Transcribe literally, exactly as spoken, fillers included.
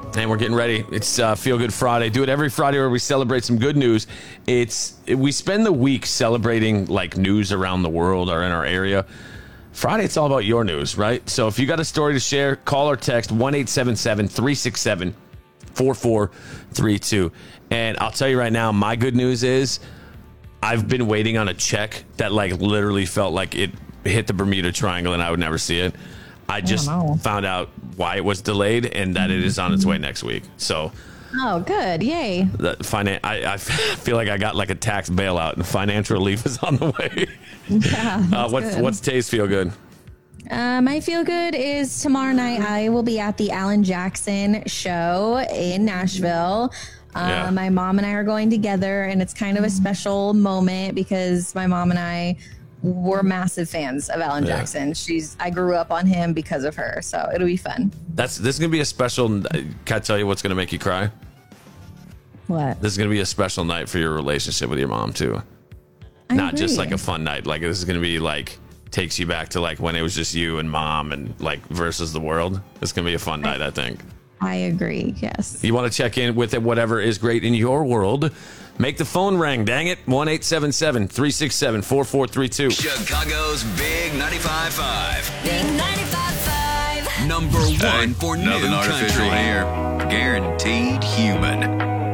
And we're getting ready. It's uh, Feel Good Friday. Do it every Friday where we celebrate some good news. It's we spend the week celebrating like news around the world or in our area. Friday, it's all about your news, right? So if you got a story to share, call or text one eight seven seven, three six seven, four four three two. And I'll tell you right now, my good news is I've been waiting on a check that like literally felt like it hit the Bermuda Triangle and I would never see it. I just oh, no. found out why it was delayed and that it is on its way next week. So, oh, good. Yay. the finan- I, I feel like I got like a tax bailout and financial relief is on the way. Yeah. uh, what's, what's Tay's Feel Good? Uh, my feel good is tomorrow night. I will be at the Alan Jackson show in Nashville. Uh, Yeah. My mom and I are going together, and it's kind of a special moment because my mom and I were massive fans of Alan Yeah. Jackson. She's I grew up on him because of her, so it'll be fun. That's this is gonna be a special. Can I tell you what's gonna make you cry? What? This is gonna be a special night for your relationship with your mom too. I Not just agree. like a fun night. Like this is gonna be like takes you back to like when it was just you and mom and like versus the world. It's gonna be a fun night, I think. I agree. Yes. You want to check in with it, whatever is great in your world. Make the phone ring, dang it. one eight seven seven, three six seven, four four three two. Chicago's Big ninety-five point five. Big ninety-five point five. Number one Hey, for nothing new artificial country. here. Guaranteed human.